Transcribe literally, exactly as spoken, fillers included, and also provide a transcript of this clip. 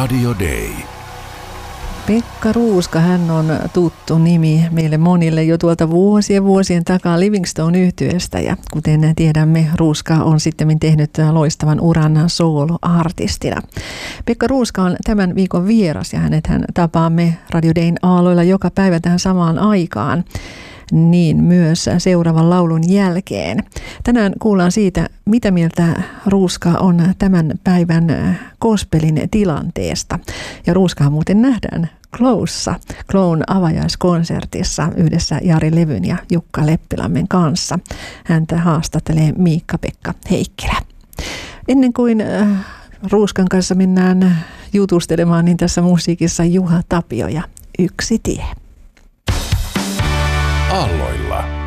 Radio Day. Pekka Ruuska, hän on tuttu nimi meille monille jo tuolta vuosien vuosien takaa Livingstone-yhtyeestä, ja kuten tiedämme, Ruuska on sitten tehnyt loistavan uran soloartistina. Pekka Ruuska on tämän viikon vieras, ja hänet hän tapaamme Radio Dayn aalloilla joka päivä tähän samaan aikaan, niin myös seuraavan laulun jälkeen. Tänään kuullaan siitä, mitä mieltä Ruuska on tämän päivän gospelin tilanteesta. Ja Ruuskahan muuten nähdään Closessa, Clown avajaiskonsertissa yhdessä Jari Levyn ja Jukka Leppilammen kanssa. Häntä haastattelee Miikka-Pekka Heikkilä. Ennen kuin Ruuskan kanssa mennään jutustelemaan, niin tässä musiikissa Juha Tapio ja Yksi tie. Aalloilla.